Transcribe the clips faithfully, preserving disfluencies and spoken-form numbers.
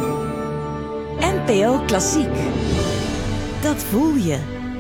N P O Klassiek. Dat voel je.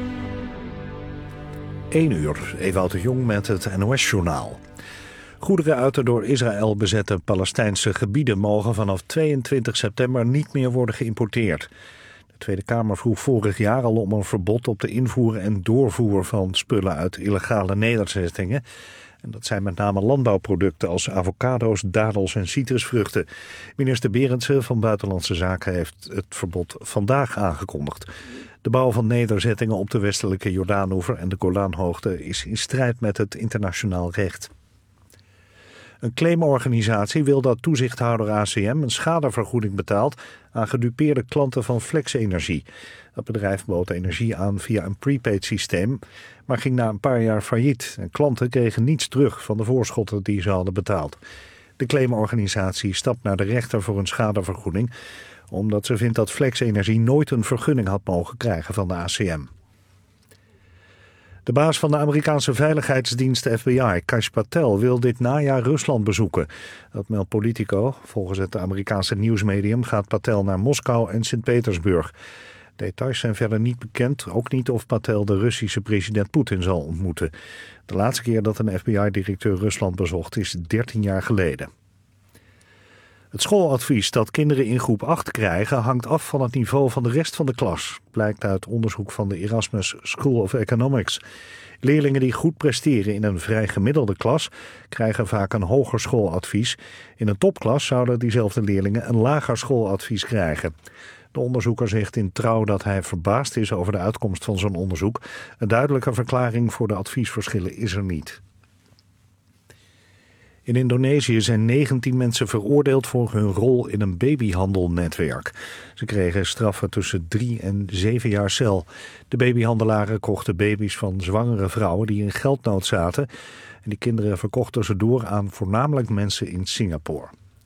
één uur, Ewout de Jong met het N O S-journaal. Goederen uit de door Israël bezette Palestijnse gebieden mogen vanaf tweeëntwintig september niet meer worden geïmporteerd. De Tweede Kamer vroeg vorig jaar al om een verbod op de invoer en doorvoer van spullen uit illegale nederzettingen. En dat zijn met name landbouwproducten als avocado's, dadels en citrusvruchten. Minister Berendsen van Buitenlandse Zaken heeft het verbod vandaag aangekondigd. De bouw van nederzettingen op de westelijke Jordaanoever en de Golanhoogte is in strijd met het internationaal recht. Een claimorganisatie wil dat toezichthouder A C M een schadevergoeding betaalt aan gedupeerde klanten van Flex Energie. Dat bedrijf bood energie aan via een prepaid systeem, maar ging na een paar jaar failliet. En klanten kregen niets terug van de voorschotten die ze hadden betaald. De claimorganisatie stapt naar de rechter voor een schadevergoeding, omdat ze vindt dat Flex Energie nooit een vergunning had mogen krijgen van de A C M. De baas van de Amerikaanse veiligheidsdienst F B I, Kash Patel, wil dit najaar Rusland bezoeken. Dat meldt Politico. Volgens het Amerikaanse nieuwsmedium gaat Patel naar Moskou en Sint-Petersburg. Details zijn verder niet bekend, ook niet of Patel de Russische president Poetin zal ontmoeten. De laatste keer dat een F B I-directeur Rusland bezocht is dertien jaar geleden. Het schooladvies dat kinderen in groep acht krijgen hangt af van het niveau van de rest van de klas, blijkt uit onderzoek van de Erasmus School of Economics. Leerlingen die goed presteren in een vrij gemiddelde klas krijgen vaak een hoger schooladvies. In een topklas zouden diezelfde leerlingen een lager schooladvies krijgen. De onderzoeker zegt in Trouw dat hij verbaasd is over de uitkomst van zijn onderzoek. Een duidelijke verklaring voor de adviesverschillen is er niet. In Indonesië zijn negentien mensen veroordeeld voor hun rol in een babyhandelnetwerk. Ze kregen straffen tussen drie en zeven jaar cel. De babyhandelaren kochten baby's van zwangere vrouwen die in geldnood zaten. En die kinderen verkochten ze door aan voornamelijk mensen in Singapore.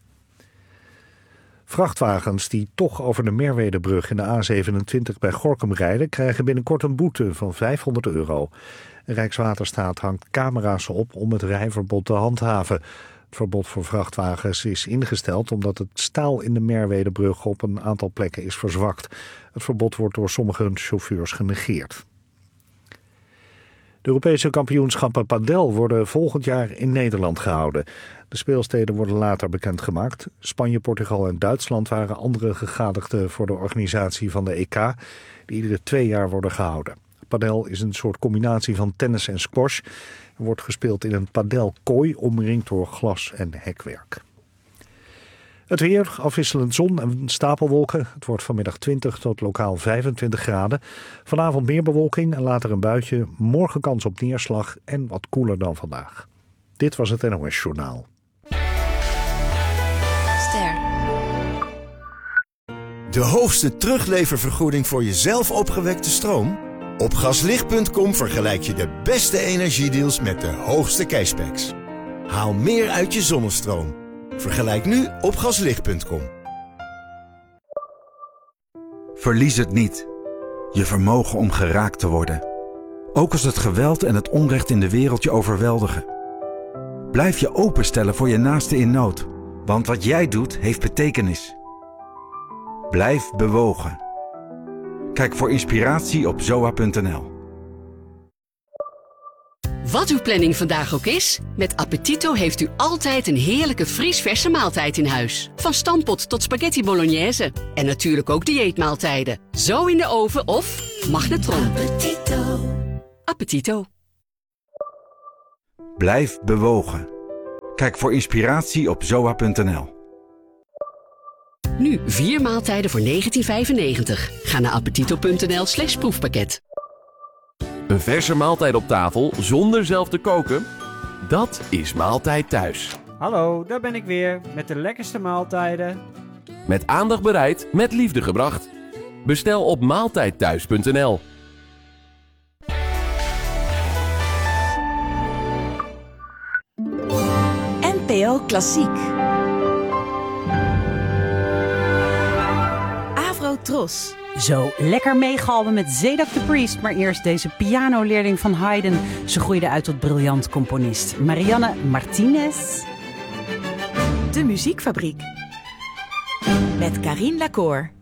Vrachtwagens die toch over de Merwedebrug in de A zevenentwintig bij Gorinchem rijden, krijgen binnenkort een boete van vijfhonderd euro. Rijkswaterstaat hangt camera's op om het rijverbod te handhaven. Het verbod voor vrachtwagens is ingesteld omdat het staal in de Merwedebrug op een aantal plekken is verzwakt. Het verbod wordt door sommige chauffeurs genegeerd. De Europese kampioenschappen padel worden volgend jaar in Nederland gehouden. De speelsteden worden later bekendgemaakt. Spanje, Portugal en Duitsland waren andere gegadigden voor de organisatie van de E K, die iedere twee jaar worden gehouden. Padel is een soort combinatie van tennis en squash. Er wordt gespeeld in een padelkooi omringd door glas en hekwerk. Het weer, afwisselend zon en stapelwolken. Het wordt vanmiddag twintig tot lokaal vijfentwintig graden. Vanavond meer bewolking en later een buitje. Morgen kans op neerslag en wat koeler dan vandaag. Dit was het N O S-journaal. Ster. De hoogste terugleververgoeding voor jezelf opgewekte stroom? Op gaslicht punt com vergelijk je de beste energiedeals met de hoogste cashbacks. Haal meer uit je zonnestroom. Vergelijk nu op gaslicht punt com. Verlies het niet. Je vermogen om geraakt te worden. Ook als het geweld en het onrecht in de wereld je overweldigen. Blijf je openstellen voor je naaste in nood. Want wat jij doet heeft betekenis. Blijf bewogen. Kijk voor inspiratie op zoa punt n l. Wat uw planning vandaag ook is, met Appetito heeft u altijd een heerlijke vriesverse maaltijd in huis. Van stampot tot spaghetti bolognese. En natuurlijk ook dieetmaaltijden. Zo in de oven of magnetron. Appetito. Appetito. Blijf bewogen. Kijk voor inspiratie op zoa punt n l. Nu vier maaltijden voor negentien vijfennegentig. Ga naar appetito punt n l slash proefpakket. Een verse maaltijd op tafel zonder zelf te koken? Dat is Maaltijd Thuis. Hallo, daar ben ik weer met de lekkerste maaltijden. Met aandacht bereid, met liefde gebracht. Bestel op maaltijdthuis punt n l. N P O Klassiek. Avro Tros. Zo, lekker meegalmen met Zedek de Priest. Maar eerst deze pianoleerling van Haydn. Ze groeide uit tot briljant componist. Marianne Martinez. De Muziekfabriek. met Carien Lacour.